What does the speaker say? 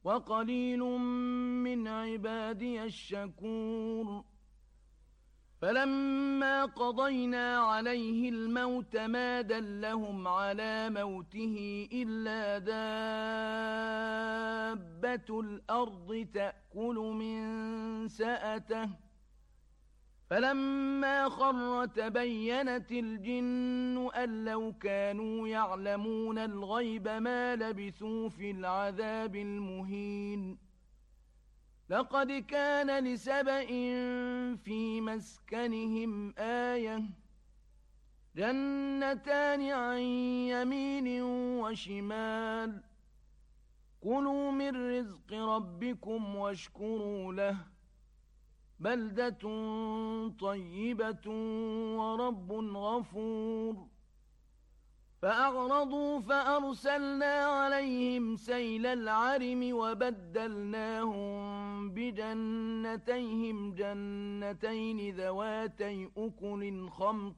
وقليل من عبادي الشكور فلما قضينا عليه الموت ما دلهم على موته إلا دابة الأرض تأكل من سأته فلما خر تبينت الجن أن لو كانوا يعلمون الغيب ما لبثوا في العذاب المهين لقد كان لسبإ في مسكنهم آية جنتان عن يمين وشمال كلوا من رزق ربكم واشكروا له بلدة طيبة ورب غفور فأعرضوا فأرسلنا عليهم سيل العرم وبدلناهم بجنتيهم جنتين ذواتي أكل خمط